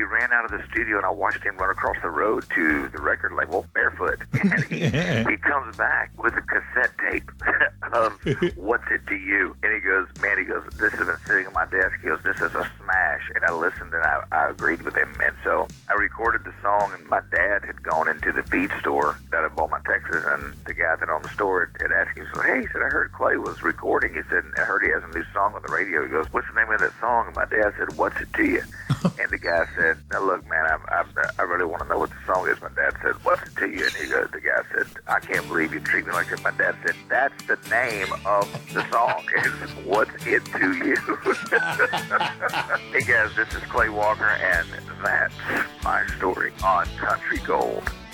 ran out of the studio, and I watched him run across the road to the record label barefoot. And he comes back with a cassette tape of What's It to You? And he goes, this has been sitting on my desk. He goes, this is a smash. And I listened, and I agreed with him. And so I recorded the song, and my dad had gone into the feed store down in Beaumont, Texas, and the guy that owned the store had asked him, hey, he said, I heard Clay was recording. He said, I heard he has a new song on the radio. He goes, what's the name of that song? And my dad said, What's It to You? And the guy said, now look, man, I really want to know what the song is. My dad said, What's It to You? And the guy said, I can't believe you treat me like that. My dad said, that's the name of the song. It's What's It to You? Hey guys, this is Clay Walker, and that's my story on Country Gold.